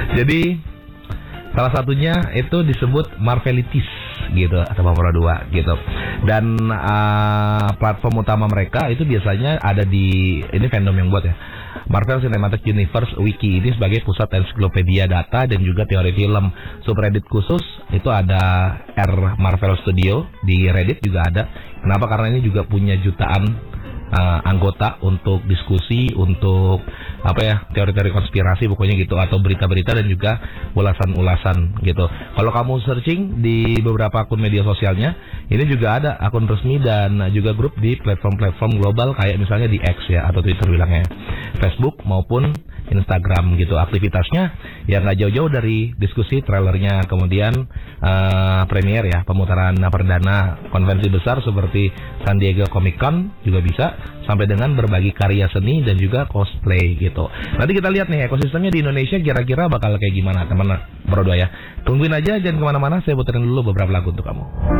Jadi salah satunya itu disebut Marvelitis gitu atau Marvel 2 gitu. Dan platform utama mereka itu biasanya ada di ini fandom yang buat ya. Marvel Cinematic Universe Wiki ini sebagai pusat ensiklopedia data dan juga teori film. Subreddit khusus itu ada R Marvel Studio, di Reddit juga ada. Kenapa? Karena ini juga punya jutaan anggota untuk diskusi, untuk apa ya, teori-teori konspirasi pokoknya gitu, atau berita-berita dan juga ulasan-ulasan gitu. Kalau kamu searching di beberapa akun media sosialnya, ini juga ada akun resmi dan juga grup di platform-platform global kayak misalnya di X ya, atau Twitter bilangnya, Facebook maupun Instagram gitu. Aktivitasnya ya nggak jauh-jauh dari diskusi trailernya, kemudian premiere ya, pemutaran perdana konvensi besar seperti San Diego Comic Con juga bisa, sampai dengan berbagi karya seni dan juga cosplay gitu. Nanti kita lihat nih ekosistemnya di Indonesia kira-kira bakal kayak gimana teman-teman berdua ya. Tungguin aja, jangan kemana-mana, saya puterin dulu beberapa lagu untuk kamu.